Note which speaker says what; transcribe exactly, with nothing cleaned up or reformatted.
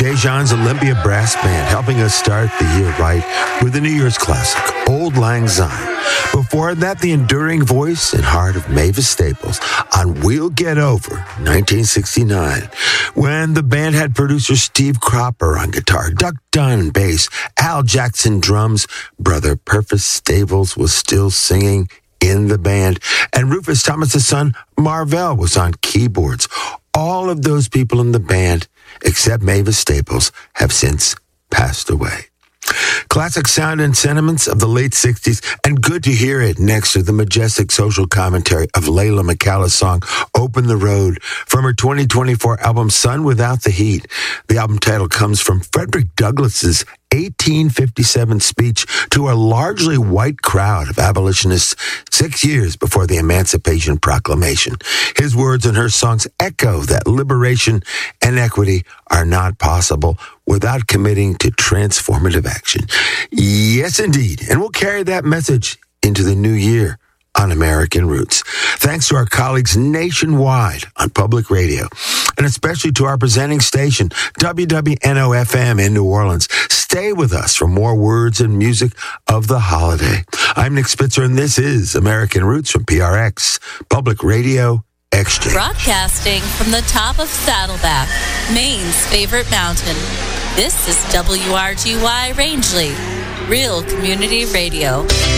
Speaker 1: Dejan's Olympia Brass Band, helping us start the year right with the New Year's classic, Auld Lang Syne. Before that, the enduring voice and heart of Mavis Staples on We'll Get Over, nineteen sixty-nine, when the band had producer Steve Cropper on guitar, Duck Dunn bass, Al Jackson drums, brother Purvis Staples was still singing in the band, and Rufus Thomas's son Marvell was on keyboards. All of those people in the band, except Mavis Staples, have since passed away. Classic sound and sentiments of the late sixties, and good to hear it next to the majestic social commentary of Layla McCall's song, Open the Road, from her twenty twenty-four album, Sun Without the Heat. The album title comes from Frederick Douglass's eighteen fifty-seven speech to a largely white crowd of abolitionists six years before the Emancipation Proclamation. His words and her songs echo that liberation and equity are not possible without committing to transformative action. Yes, indeed. And we'll carry that message into the new year on American Roots. Thanks to our colleagues nationwide on public radio, and especially to our presenting station, W W N O F M in New Orleans. Stay with us for more words and music of the holiday. I'm Nick Spitzer, and this is American Roots from P R X, Public Radio Exchange.
Speaker 2: Broadcasting from the top of Saddleback, Maine's favorite mountain. This is W R G Y Rangeley, Real Community Radio.